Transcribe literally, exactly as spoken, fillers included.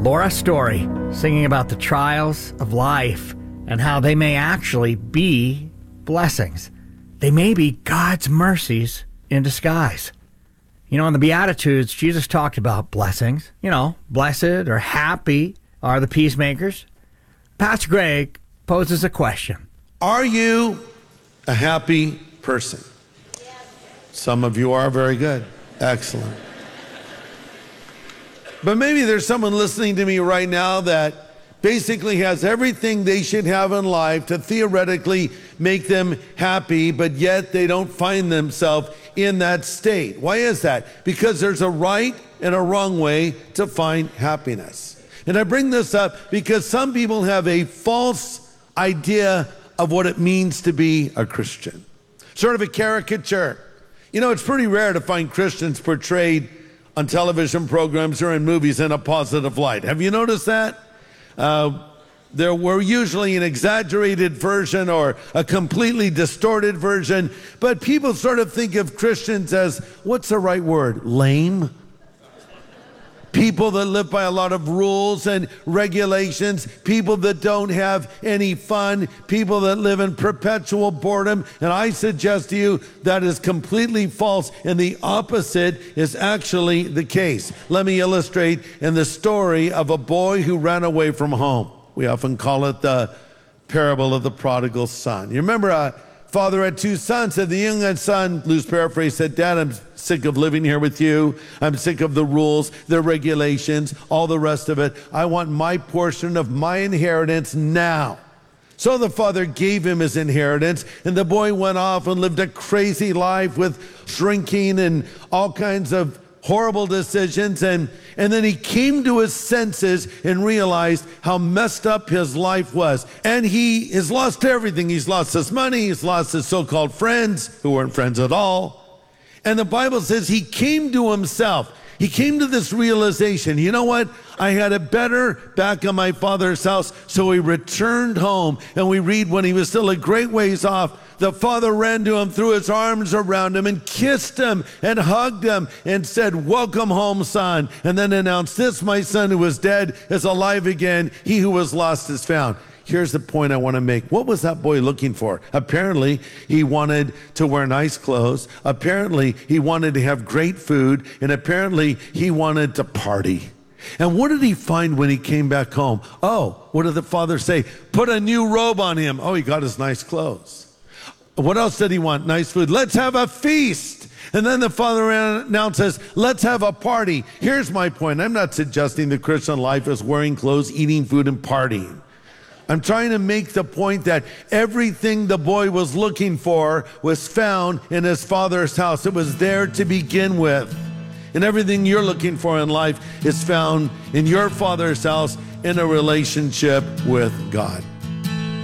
Laura Story, singing about the trials of life and how they may actually be blessings. They may be God's mercies in disguise. You know, in the Beatitudes, Jesus talked about blessings. You know, blessed or happy are the peacemakers. Pastor Greg poses a question. Are you a happy person? Some of you are. Very good. Excellent. But maybe there's someone listening to me right now that basically has everything they should have in life to theoretically make them happy, but yet they don't find themselves in that state. Why is that? Because there's a right and a wrong way to find happiness. And I bring this up because some people have a false idea of what it means to be a Christian. Sort of a caricature. You know, it's pretty rare to find Christians portrayed on television programs or in movies in a positive light. Have you noticed that? Uh, there were usually an exaggerated version or a completely distorted version, but people sort of think of Christians as, what's the right word? Lame? People that live by a lot of rules and regulations, people that don't have any fun, people that live in perpetual boredom. And I suggest to you that is completely false, and the opposite is actually the case. Let me illustrate in the story of a boy who ran away from home. We often call it the parable of the prodigal son. You remember a father had two sons, and the youngest son, loose paraphrase, said, Dad, I'm sick of living here with you. I'm sick of the rules, the regulations, all the rest of it. I want my portion of my inheritance now. So the father gave him his inheritance, and the boy went off and lived a crazy life with drinking and all kinds of horrible decisions. And, and then he came to his senses and realized how messed up his life was. And he has lost everything. He's lost his money. He's lost his so-called friends, who weren't friends at all. And the Bible says he came to himself. He came to this realization, you know what? I had it better back in my father's house. So he returned home, and we read when he was still a great ways off, the father ran to him, threw his arms around him and kissed him and hugged him and said, welcome home, son. And then announced, this, my son who was dead is alive again. He who was lost is found. Here's the point I want to make. What was that boy looking for? Apparently, he wanted to wear nice clothes. Apparently, he wanted to have great food. And apparently, he wanted to party. And what did he find when he came back home? Oh, what did the father say? Put a new robe on him. Oh, he got his nice clothes. What else did he want? Nice food. Let's have a feast. And then the father announces, let's have a party. Here's my point. I'm not suggesting the Christian life is wearing clothes, eating food, and partying. I'm trying to make the point that everything the boy was looking for was found in his father's house. It was there to begin with. And everything you're looking for in life is found in your father's house in a relationship with God.